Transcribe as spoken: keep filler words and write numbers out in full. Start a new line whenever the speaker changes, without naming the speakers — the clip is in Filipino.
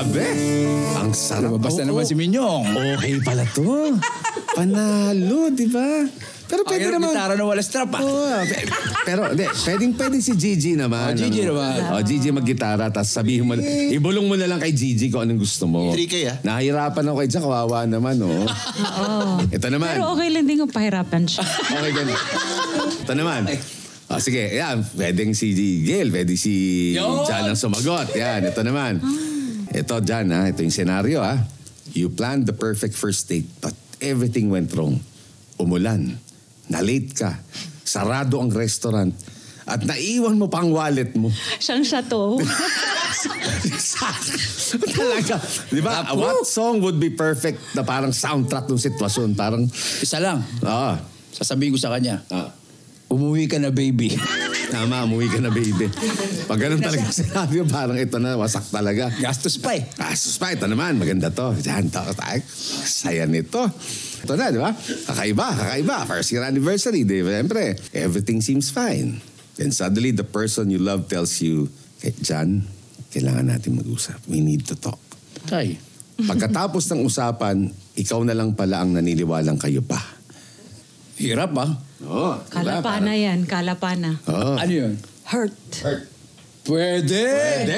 Grabe. Ang sarap.
Basta
Oo,
naman
oo.
si Minyong.
Okay pala to. Panalo, di ba? Pero
Ang
pwede
hirap
naman.
gitara na wala strap ah.
Oo, pe- pero hindi, pwedeng pwedeng si Gigi naman.
Oh, Gigi
Ano,
naman.
Oh, Gigi maggitara, tapos sabihin mo, ibulong mo na lang kay Gigi kung anong gusto mo.
three K ah.
Nahihirapan ako kay Jack, kawawa naman, oh.
Oo.
Ito naman.
Pero okay lang din kung pahirapan siya.
Okay, ganun. Ito naman. Oh, sige, yan. Pwedeng si Gail, pwedeng si
Yun!
Jan ang sumagot. Yan, ito naman. Ito, Jan, ha? Ito yung senaryo, ha? You planned the perfect first date, but everything went wrong. Umulan. Na-late ka. Sarado ang restaurant. At naiwan mo pang wallet mo.
Siyang siya to.
Talaga. Di ba?
Apo.
What song would be perfect na parang soundtrack ng sitwasyon? Parang,
Isa lang.
ah,
Sasabihin ko sa kanya,
ah.
umuwi ka na baby.
Tama, umuwi ka na, baby. Pag ganun talaga sinabi, parang ito na, wasak talaga.
Gastos pa eh.
Kasus pa, ito naman, maganda to. Diyan, to, tayo. Saya nito. Ito na, di ba? Kakaiba, kakaiba. First year anniversary, di ba? Siyempre, everything seems fine. Then suddenly, the person you love tells you, hey, John, kailangan natin mag-usap. We need to talk.
Tay.
Pagkatapos ng usapan, ikaw na lang pala ang naniniwalang kayo pa.
Hirap ah.
Oo.
Kalapana yan, kalapana.
Oo.
Ano yun?
Hurt.
Pwede.